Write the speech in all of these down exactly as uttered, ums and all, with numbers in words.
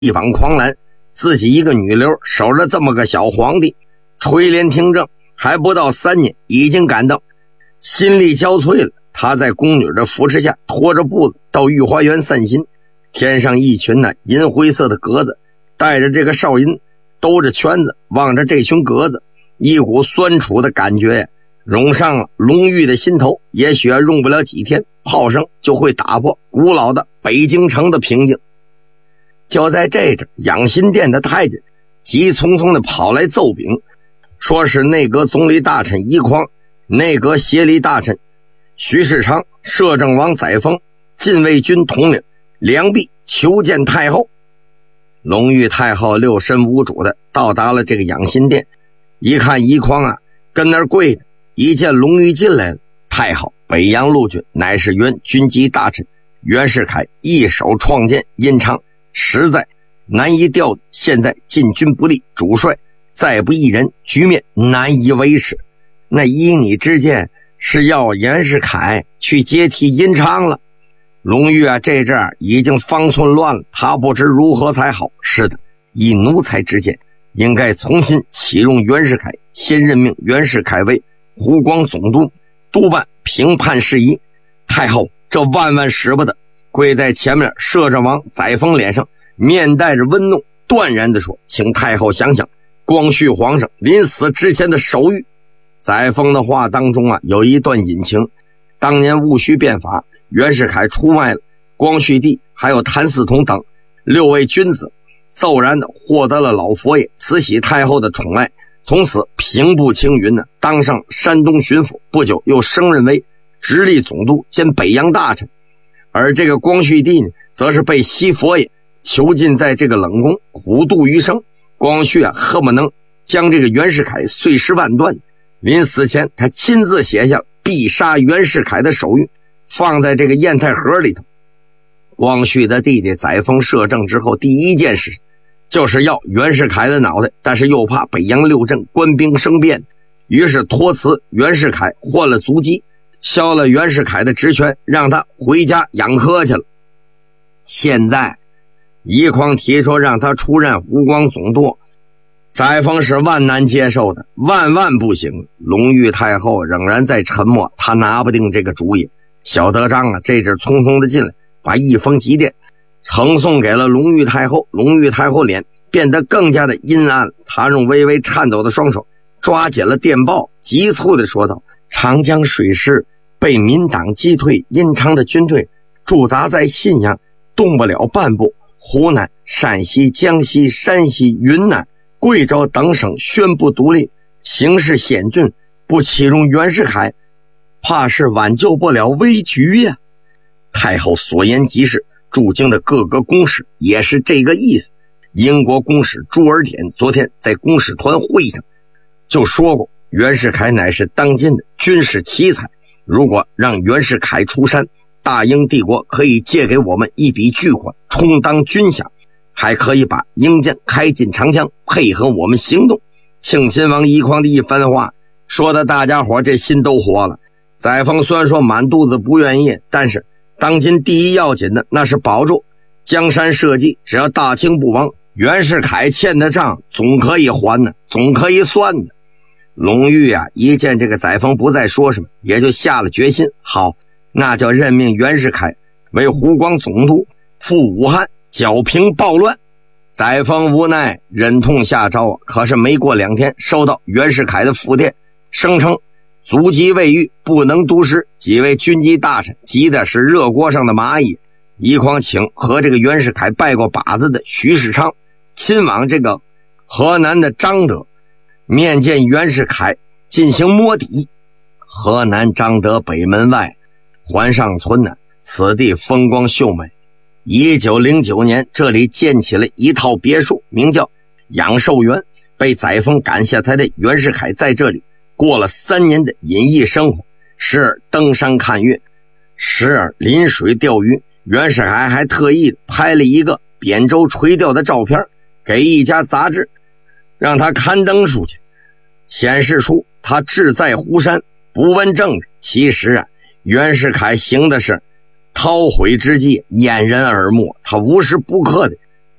一往狂澜，自己一个女流守着这么个小皇帝，垂帘听政，还不到三年，已经感到心力交瘁了。他在宫女的扶持下，拖着步子到御花园散心。天上一群呢银灰色的鸽子，带着这个哨音，兜着圈子，望着这群鸽子，一股酸楚的感觉呀，涌上了龙玉的心头。也许用不了几天，炮声就会打破古老的北京城的平静。就在这阵，养心殿的太监急匆匆地跑来奏禀，说是内阁总理大臣奕匡、内阁协理大臣徐世昌、摄政王载沣、禁卫军统领梁弼求见太后。隆裕太后六神无主的到达了这个养心殿，一看奕匡啊跟那儿跪着，一见隆裕进来了，太后，北洋陆军乃是原军机大臣袁世凯一手创建阴昌，实在难以调度，现在进军不利，主帅再不一人，局面难以维持。那依你之见，是要袁世凯去接替阴昌了？隆裕啊，这阵儿已经方寸乱了，他不知如何才好。是的，以奴才之见，应该重新启用袁世凯，先任命袁世凯为湖广总督，督办平叛事宜。太后，这万万使不得！跪在前面，摄政王载沣脸上面带着温怒，断然地说：“请太后想想光绪皇上临死之前的手谕。”载沣的话当中啊，有一段隐情。当年戊戌变法，袁世凯出卖了光绪帝还有谭嗣同等六位君子，骤然的获得了老佛爷慈禧太后的宠爱，从此平步青云呢，当上山东巡抚，不久又升任为直隶总督兼北洋大臣。而这个光绪帝呢，则是被西佛爷囚禁在这个冷宫，苦度余生。光绪啊，恨不能将这个袁世凯碎尸万段。临死前，他亲自写下必杀袁世凯的手谕，放在这个砚台盒里头。光绪的弟弟载沣摄政之后，第一件事就是要袁世凯的脑袋，但是又怕北洋六镇官兵生变，于是托辞袁世凯换了足迹，削了袁世凯的职权，让他回家养科去了。现在奕匡提出让他出任湖广总督，载沣是万难接受的，万万不行。隆裕太后仍然在沉默，他拿不定这个主意。小德张啊，这阵匆匆的进来，把一封急电呈送给了隆裕太后。隆裕太后脸变得更加的阴暗了，他用微微颤抖的双手抓紧了电报，急促的说道：“长江水师被民党击退，阴昌的军队驻扎在信阳，动不了半步。湖南、陕西、江西、山西、云南、贵州等省宣布独立，形势险峻，不启用袁世凯，怕是挽救不了危局呀。”太后所言极是，驻京的各个公使也是这个意思。英国公使朱尔典昨天在公使团会上就说过，袁世凯乃是当今的军事奇才，如果让袁世凯出山，大英帝国可以借给我们一笔巨款充当军饷，还可以把英舰开进长江，配合我们行动。庆亲王奕匡的一番话说的大家伙这心都活了。载沣虽然说满肚子不愿意，但是当今第一要紧的那是保住江山社稷，只要大清不亡，袁世凯欠的账总可以还呢，总可以算的。隆裕啊，一见这个载沣不再说什么，也就下了决心，好，那就任命袁世凯为湖广总督，赴武汉剿平暴乱。载沣无奈忍痛下诏啊，可是没过两天，收到袁世凯的复电，声称足疾未愈，不能督师。几位军机大臣急的是热锅上的蚂蚁。奕匡请和这个袁世凯拜过把子的徐世昌亲往这个河南的张德面见袁世凯进行摸底。河南张德北门外环上村呢，此地风光秀美。一九零九年这里建起了一套别墅，名叫养寿园。被载沣赶下台的袁世凯在这里过了三年的隐逸生活，时而登山看月，时而临水钓鱼。袁世凯还特意拍了一个扁舟垂钓的照片给一家杂志，让他刊登出去，显示出他志在湖山，不问政治。其实啊，袁世凯行的是韬晦之计，掩人耳目，他无时不刻的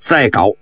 再搞